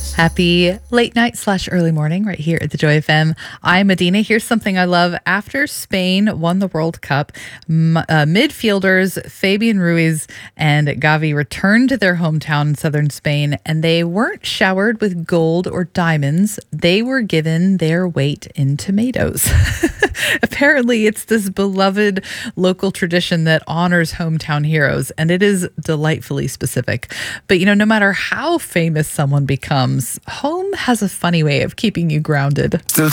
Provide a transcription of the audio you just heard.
Happy late night / early morning right here at the Joy FM. I'm Medina. Here's something I love. After Spain won the World Cup, midfielders Fabian Ruiz and Gavi returned to their hometown in southern Spain, and they weren't showered with gold or diamonds. They were given their weight in tomatoes. Apparently, it's this beloved local tradition that honors hometown heroes, and it is delightfully specific. But, no matter how famous someone becomes, home has a funny way of keeping you grounded.